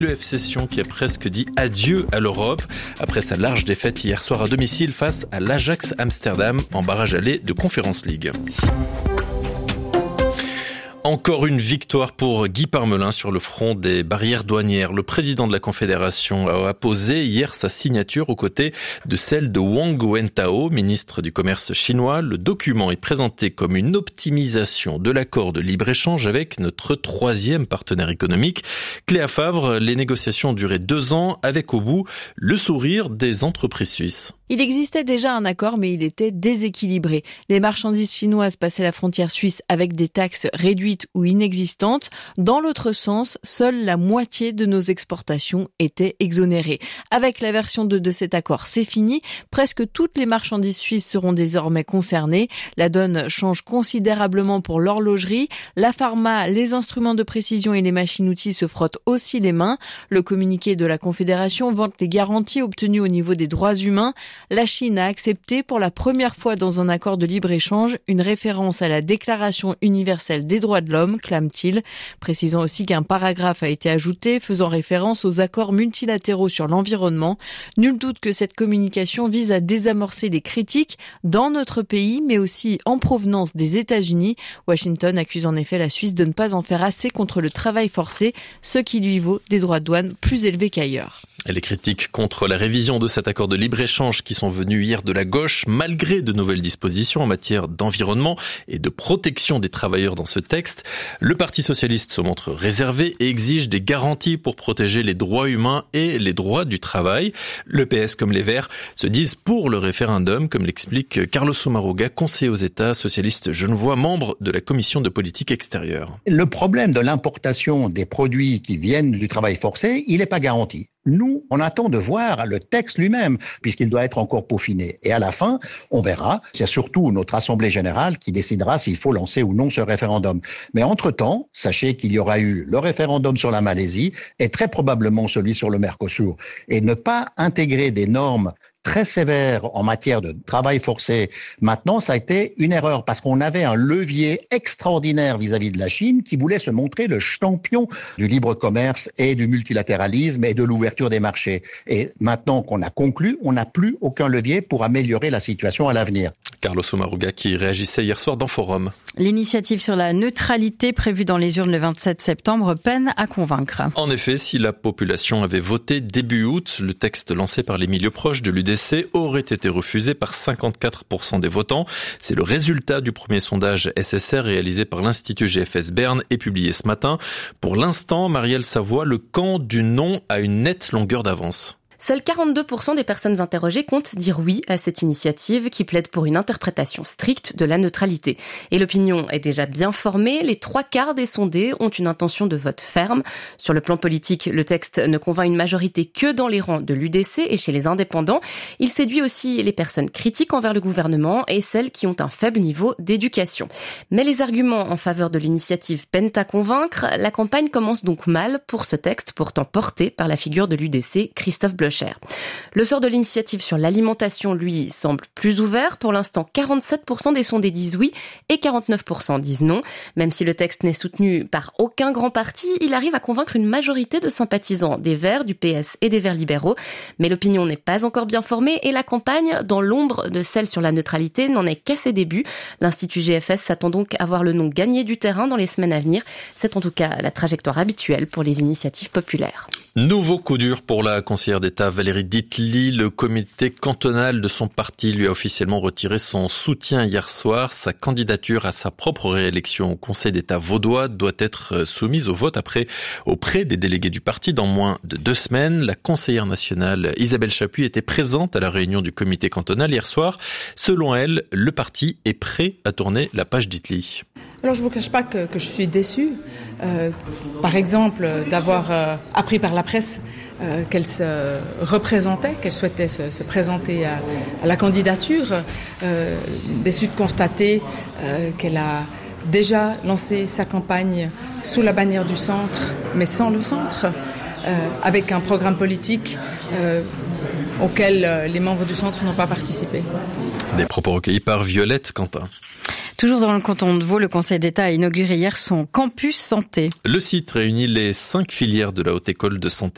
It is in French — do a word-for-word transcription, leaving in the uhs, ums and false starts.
Le F C Sion qui a presque dit adieu à l'Europe après sa large défaite hier soir à domicile face à l'Ajax Amsterdam en barrage aller de Conference League. Encore une victoire pour Guy Parmelin sur le front des barrières douanières. Le président de la Confédération a apposé hier sa signature aux côtés de celle de Wang Wentao, ministre du Commerce chinois. Le document est présenté comme une optimisation de l'accord de libre-échange avec notre troisième partenaire économique. Cléa Favre, les négociations ont duré deux ans avec au bout le sourire des entreprises suisses. Il existait déjà un accord, mais il était déséquilibré. Les marchandises chinoises passaient la frontière suisse avec des taxes réduites ou inexistantes. Dans l'autre sens, seule la moitié de nos exportations étaient exonérées. Avec la version deux de cet accord, c'est fini. Presque toutes les marchandises suisses seront désormais concernées. La donne change considérablement pour l'horlogerie. La pharma, les instruments de précision et les machines-outils se frottent aussi les mains. Le communiqué de la Confédération vante les garanties obtenues au niveau des droits humains. La Chine a accepté pour la première fois dans un accord de libre-échange une référence à la Déclaration universelle des droits de l'homme, clame-t-il, précisant aussi qu'un paragraphe a été ajouté faisant référence aux accords multilatéraux sur l'environnement. Nul doute que cette communication vise à désamorcer les critiques dans notre pays, mais aussi en provenance des États-Unis. Washington accuse en effet la Suisse de ne pas en faire assez contre le travail forcé, ce qui lui vaut des droits de douane plus élevés qu'ailleurs. Et les critiques contre la révision de cet accord de libre-échange qui sont venues hier de la gauche, malgré de nouvelles dispositions en matière d'environnement et de protection des travailleurs dans ce texte. Le Parti socialiste se montre réservé et exige des garanties pour protéger les droits humains et les droits du travail. Le P S comme les Verts se disent pour le référendum, comme l'explique Carlos Sommaruga, conseiller aux États socialistes genevois, membre de la commission de politique extérieure. Le problème de l'importation des produits qui viennent du travail forcé, il n'est pas garanti. Nous, on attend de voir le texte lui-même, puisqu'il doit être encore peaufiné. Et à la fin, on verra. C'est surtout notre Assemblée générale qui décidera s'il faut lancer ou non ce référendum. Mais entre-temps, sachez qu'il y aura eu le référendum sur la Malaisie et très probablement celui sur le Mercosur. Et ne pas intégrer des normes très sévère en matière de travail forcé. Maintenant, ça a été une erreur parce qu'on avait un levier extraordinaire vis-à-vis de la Chine qui voulait se montrer le champion du libre commerce et du multilatéralisme et de l'ouverture des marchés. Et maintenant qu'on a conclu, on n'a plus aucun levier pour améliorer la situation à l'avenir. Carlos Sommaruga qui réagissait hier soir dans Forum. L'initiative sur la neutralité prévue dans les urnes le vingt-sept septembre peine à convaincre. En effet, si la population avait voté début août, le texte lancé par les milieux proches de l'U D C aurait été refusé par cinquante-quatre pour cent des votants. C'est le résultat du premier sondage S S R réalisé par l'Institut G F S Berne et publié ce matin. Pour l'instant, Marielle Savoie, le camp du non a une nette longueur d'avance. Seuls quarante-deux pour cent des personnes interrogées comptent dire oui à cette initiative qui plaide pour une interprétation stricte de la neutralité. Et l'opinion est déjà bien formée. Les trois quarts des sondés ont une intention de vote ferme. Sur le plan politique, le texte ne convainc une majorité que dans les rangs de l'U D C et chez les indépendants. Il séduit aussi les personnes critiques envers le gouvernement et celles qui ont un faible niveau d'éducation. Mais les arguments en faveur de l'initiative peinent à convaincre. La campagne commence donc mal pour ce texte, pourtant porté par la figure de l'U D C, Christophe Blocher. Le sort de l'initiative sur l'alimentation, lui, semble plus ouvert. Pour l'instant, quarante-sept pour cent des sondés disent oui et quarante-neuf pour cent disent non. Même si le texte n'est soutenu par aucun grand parti, il arrive à convaincre une majorité de sympathisants des Verts, du P S et des Verts libéraux. Mais l'opinion n'est pas encore bien formée et la campagne, dans l'ombre de celle sur la neutralité, n'en est qu'à ses débuts. L'Institut G F S s'attend donc à voir le nom gagner du terrain dans les semaines à venir. C'est en tout cas la trajectoire habituelle pour les initiatives populaires. Nouveau coup dur pour la conseillère d'État Valérie Dietly. Le comité cantonal de son parti lui a officiellement retiré son soutien hier soir. Sa candidature à sa propre réélection au Conseil d'État vaudois doit être soumise au vote après auprès des délégués du parti dans moins de deux semaines. La conseillère nationale Isabelle Chappuis était présente à la réunion du comité cantonal hier soir. Selon elle, le parti est prêt à tourner la page Dietly. Alors je ne vous cache pas que, que je suis déçue, euh, par exemple, d'avoir euh, appris par la presse euh, qu'elle se représentait, qu'elle souhaitait se, se présenter à, à la candidature, euh, déçue de constater euh, qu'elle a déjà lancé sa campagne sous la bannière du centre, mais sans le centre, euh, avec un programme politique euh, auquel euh, les membres du centre n'ont pas participé. Des propos recueillis par Violette Quentin. Toujours dans le canton de Vaud, le Conseil d'État a inauguré hier son campus santé. Le site réunit les cinq filières de la Haute École de Santé